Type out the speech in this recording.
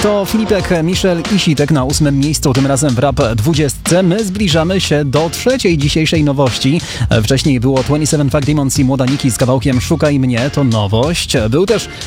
To Filipek, Michel i Sitek na 8. miejscu, tym razem w Rap 20. My zbliżamy się do trzeciej dzisiejszej nowości. Wcześniej było 27 Fuck Demons i Młoda Niki z kawałkiem Szukaj Mnie, to nowość. Był też